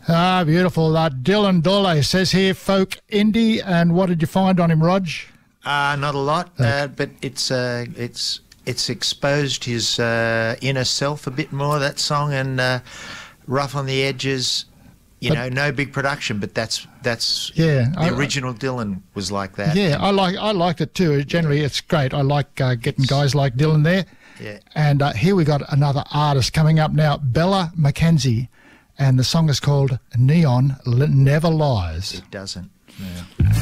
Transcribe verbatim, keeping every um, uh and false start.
Ah, beautiful. Uh, Dylan Dole says here, folk indie. And what did you find on him, Rog? Uh, not a lot, uh, but it's uh, it's it's exposed his uh, inner self a bit more, that song, and uh, rough on the edges. You But- know, no big production, but that's that's Yeah, the I- original Dylan was like that. Yeah, I like I liked it too. Generally, it's great. I like uh, getting guys like Dylan there. Yeah. And uh, here we got another artist coming up now, Bella McKenzie, and the song is called Neon L- Never Lies. It doesn't. Yeah.